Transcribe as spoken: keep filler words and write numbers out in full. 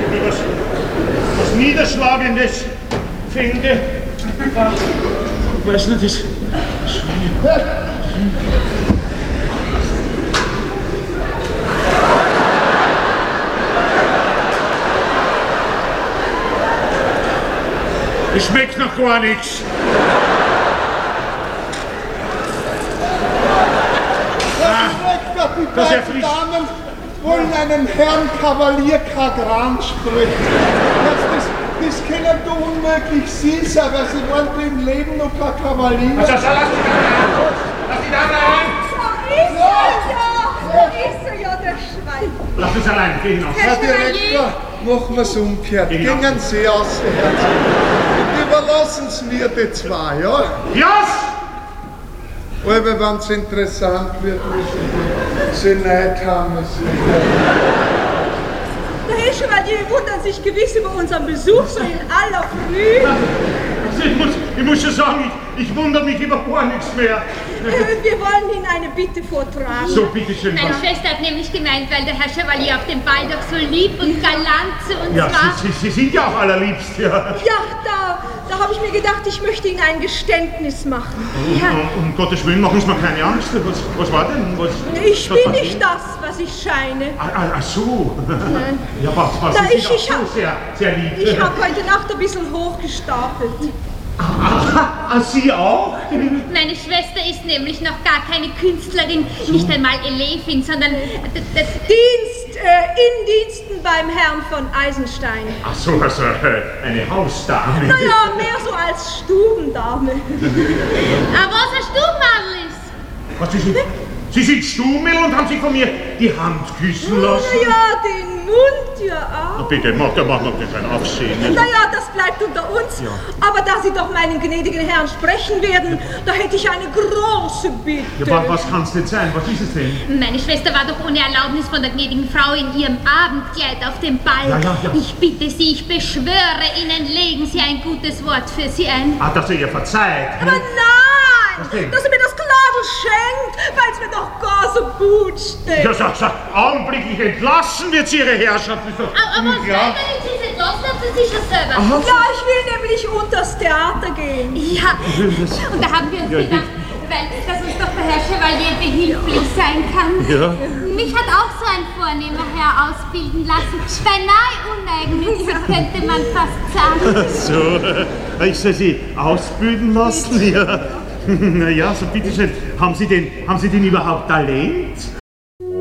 was, was Niederschlagendes finde. Ich weiß nicht, das... Es schmeckt noch gar nichts. Das schmeckt doch, die Das ist ja beiden frisch. Damen wollen einen Herrn Kavalier Kagran sprechen. Das, das, das können doch unmöglich Sie sein, weil Sie waren im Leben noch kein Kavalier. Also, lass die Dame rein! Lass die Dame rein! Da ist er ja! Da ist er ja, der Schwein. Lass uns allein, geh hinaus. Herr Direktor, machen wir es umgekehrt. Genau. Gingen Sie aus, Herr. Und überlassen Sie mir die zwei, ja? Jos! Aber wenn es interessant wird, müssen Sie nicht haben. Der Herr Chevalier wundert sich gewiss über unseren Besuch so in aller Früh. Also ich, muss, ich muss schon sagen, ich, ich wundere mich über gar nichts mehr. Äh, Wir wollen Ihnen eine Bitte vortragen. So, bitteschön. Meine was? Schwester hat nämlich gemeint, weil der Herr Chevalier auf dem Ball doch so lieb und galant zu uns Ja, war. Sie, Sie, Sie sind ja auch allerliebst, ja. Ja, da, da habe ich mir gedacht, ich möchte Ihnen ein Geständnis machen. Ja. Um, um Gottes Willen, machen Sie mir keine Angst. Was, was war denn? Was, Ich was bin passiert? nicht das, was ich scheine. Ah, ah, ach so. Nein. Ja, was, was Na, Sie ich- sind auch ich so hab- sehr, sehr lieb. Ich habe heute Nacht ein bisschen hochgestapelt. Ah, Sie auch? Meine Schwester ist nämlich noch gar keine Künstlerin, nicht einmal Elefin, sondern d- d- Dienst, äh, in Diensten beim Herrn von Eisenstein. Ach so, also äh, eine Hausdame. Naja, mehr so als Stubendame. aber was ein Stubenmadel ist. Was, Sie sind, Sie sind Stummel und haben sich von mir die Hand küssen lassen? Naja, den Mund ja Na auch. bitte, mach, da machen wir kein Aufsehen. Naja, das bleibt unter uns. Ja. Aber da Sie doch meinen gnädigen Herrn sprechen werden, da hätte ich eine große Bitte. Ja, wa- was kann es denn sein? Was ist es denn? Meine Schwester war doch ohne Erlaubnis von der gnädigen Frau in ihrem Abendkleid auf dem Ball. Ja, ja, ja. Ich bitte Sie, ich beschwöre Ihnen, legen Sie ein gutes Wort für sie ein. Ah, dass er ihr verzeiht. Aber Was nein, denn? dass er mir das Kladel schenkt, weil es mir doch gar so gut steht. Ja, sag, sag, augenblicklich entlassen wird sie, Ihre Herrschaft. Das ist doch Aber, aber was unglaublich. soll denn Sie sind los, haben Sie sich das selber? Ja, ich will nämlich unters Theater gehen. Ja, und da haben wir uns Ja, ich- gedacht, weil, dass uns doch der Herr Chevalier behilflich sein kann. Ja. Mich hat auch so ein vornehmer Herr ausbilden lassen. Beinahe uneigennützig, könnte man fast sagen. So, ich soll Sie ausbilden lassen? Ja. Na ja, so bitteschön. Haben Sie denn, haben Sie denn überhaupt Talent?